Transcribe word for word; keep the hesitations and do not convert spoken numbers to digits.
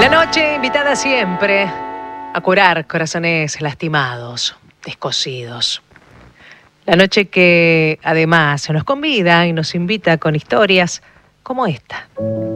La noche invitada siempre a curar corazones lastimados, descosidos. La noche que además nos convida y nos invita con historias como esta.